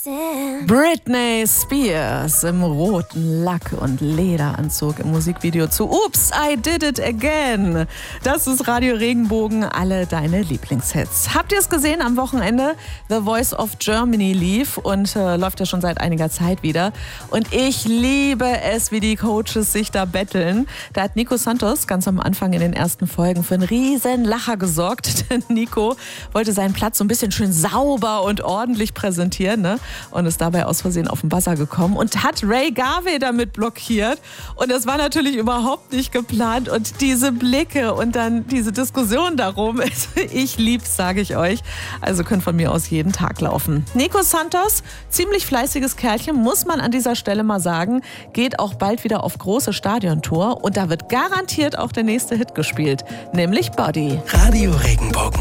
Britney Spears im roten Lack- und Lederanzug im Musikvideo zu Oops, I Did It Again. Das ist Radio Regenbogen, alle deine Lieblingshits. Habt ihr es gesehen am Wochenende? The Voice of Germany lief und läuft ja schon seit einiger Zeit wieder. Und ich liebe es, wie die Coaches sich da betteln. Da hat Nico Santos ganz am Anfang in den ersten Folgen für einen riesen Lacher gesorgt. Denn Nico wollte seinen Platz so ein bisschen schön sauber und ordentlich präsentieren, ne? Und ist dabei aus Versehen auf den Buzzer gekommen und hat Ray Garvey damit blockiert. Und das war natürlich überhaupt nicht geplant. Und diese Blicke und dann diese Diskussion darum, ich lieb's, sage ich euch. Also könnt von mir aus jeden Tag laufen. Nico Santos, ziemlich fleißiges Kerlchen, muss man an dieser Stelle mal sagen, geht auch bald wieder auf große Stadiontour. Und da wird garantiert auch der nächste Hit gespielt, nämlich Body. Radio Regenbogen.